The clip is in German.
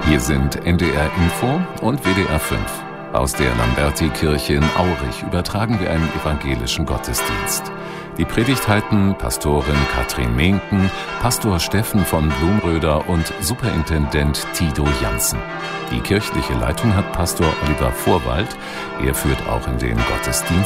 Hier sind NDR Info und WDR 5. Aus der Lamberti-Kirche in Aurich übertragen wir einen evangelischen Gottesdienst. Die Predigt halten Pastorin Katrin Mehnken, Pastor Steffen von Blumröder und Superintendent Tito Jansen. Die kirchliche Leitung hat Pastor Oliver Vorwald. Er führt auch in den Gottesdienst